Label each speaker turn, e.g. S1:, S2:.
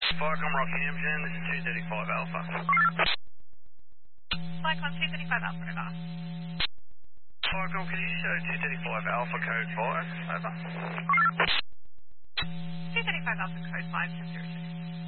S1: Firecom Rockhampton, this is 235 Alpha.
S2: Cyclone 235 Alpha, over.
S1: Firecom, can you show 235 Alpha code 5? Over.
S2: 235 Alpha, code 5, 1002.